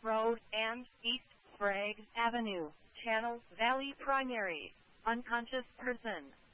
Road and East Sprague Avenue, Channel Valley Primary. Unconscious person.